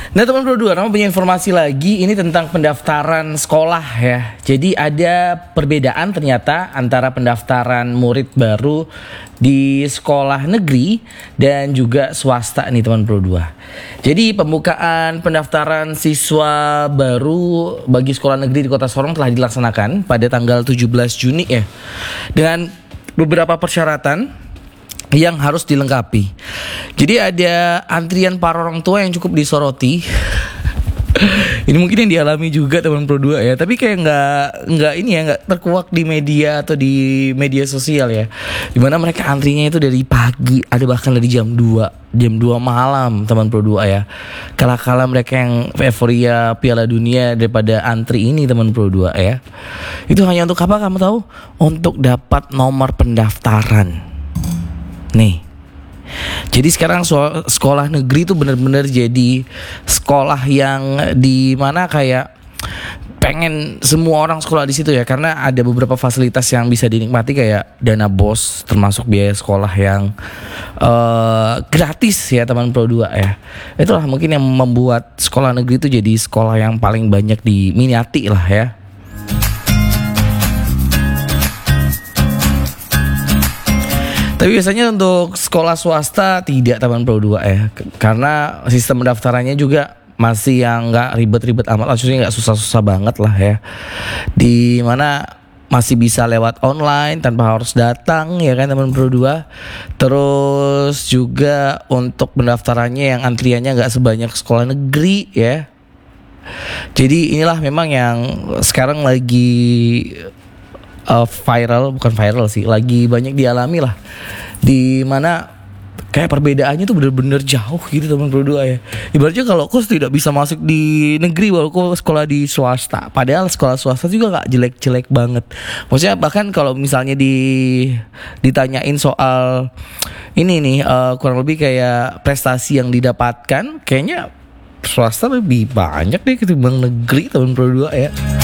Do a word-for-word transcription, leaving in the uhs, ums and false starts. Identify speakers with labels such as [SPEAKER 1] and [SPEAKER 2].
[SPEAKER 1] Nah teman Pro dua, nama punya informasi lagi ini tentang pendaftaran sekolah ya. Jadi ada perbedaan ternyata antara pendaftaran murid baru di sekolah negeri dan juga swasta nih teman Pro dua. Jadi pembukaan pendaftaran siswa baru bagi sekolah negeri di Kota Sorong telah dilaksanakan pada tanggal tujuh belas Juni ya. Dengan beberapa persyaratan yang harus dilengkapi. Jadi ada antrian para orang tua yang cukup disoroti. Ini mungkin yang dialami juga teman Pro dua ya. Tapi kayak nggak nggak ini ya nggak terkuak di media atau di media sosial ya. Dimana mereka antrinya itu dari pagi, ada bahkan dari jam dua jam dua malam teman Pro dua ya. Kala-kala mereka yang euforia Piala Dunia daripada antri ini teman Pro dua ya. Itu hanya untuk apa kamu tahu? Untuk dapat nomor pendaftaran. Nih, jadi sekarang so- sekolah negeri itu benar-benar jadi sekolah yang di mana kayak pengen semua orang sekolah di situ ya, karena ada beberapa fasilitas yang bisa dinikmati kayak dana bos, termasuk biaya sekolah yang uh, gratis ya teman Pro dua ya. Itulah mungkin yang membuat sekolah negeri itu jadi sekolah yang paling banyak diminati lah ya. Tapi biasanya untuk sekolah swasta tidak teman Pro dua ya. Karena sistem pendaftarannya juga masih yang gak ribet-ribet amat, maksudnya gak susah-susah banget lah ya. Di mana masih bisa lewat online tanpa harus datang ya kan teman Pro dua. Terus juga untuk pendaftarannya yang antriannya gak sebanyak sekolah negeri ya. Jadi inilah memang yang sekarang lagi Uh, viral, bukan viral sih, lagi banyak dialami lah, di mana kayak perbedaannya tuh bener-bener jauh gitu teman Pro dua ya. Ibaratnya kalau kau tidak bisa masuk di negeri baru kau sekolah di swasta, padahal sekolah swasta juga nggak jelek-jelek banget. Maksudnya bahkan kalau misalnya di ditanyain soal ini nih uh, kurang lebih kayak prestasi yang didapatkan, kayaknya swasta lebih banyak deh ketimbang negeri teman Pro dua ya.